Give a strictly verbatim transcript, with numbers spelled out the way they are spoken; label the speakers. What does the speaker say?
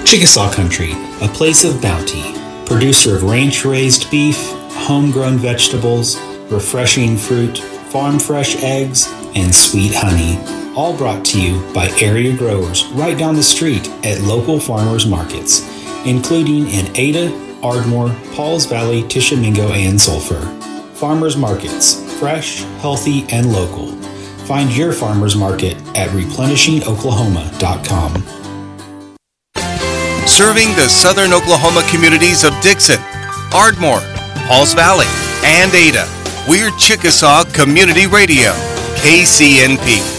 Speaker 1: Chickasaw Country, a place of bounty. Producer of ranch-raised beef, homegrown vegetables, refreshing fruit, farm-fresh eggs, and sweet honey. All brought to you by area growers right down the street at local farmers markets, including in Ada, Ardmore, Pauls Valley, Tishomingo, and Sulphur. Farmers markets, fresh, healthy, and local. Find your farmers market at replenishing oklahoma dot com.
Speaker 2: Serving the southern Oklahoma communities of Dixon, Ardmore, Pauls Valley, and Ada. We're Chickasaw Community Radio, K C N P.